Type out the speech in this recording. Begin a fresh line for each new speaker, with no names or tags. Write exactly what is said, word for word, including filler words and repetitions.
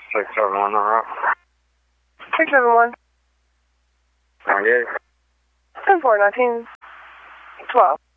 six seven one, alright.
six seven one.
ninety-eight.
ten four nineteen twelve.